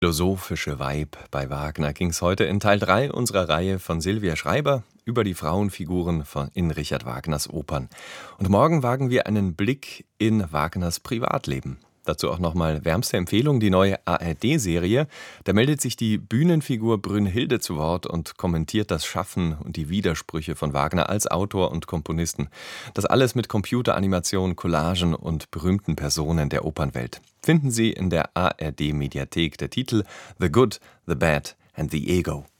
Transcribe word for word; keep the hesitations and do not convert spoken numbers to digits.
Philosophische Vibe bei Wagner ging es heute in Teil drei unserer Reihe von Silvia Schreiber über die Frauenfiguren von in Richard Wagners Opern. Und morgen wagen wir einen Blick in Wagners Privatleben. Dazu auch nochmal wärmste Empfehlung, die neue A R D-Serie. Da meldet sich die Bühnenfigur Brünnhilde zu Wort und kommentiert das Schaffen und die Widersprüche von Wagner als Autor und Komponisten. Das alles mit Computeranimation, Collagen und berühmten Personen der Opernwelt. Finden Sie in der A R D-Mediathek. Der Titel The Good, The Bad and The Ego.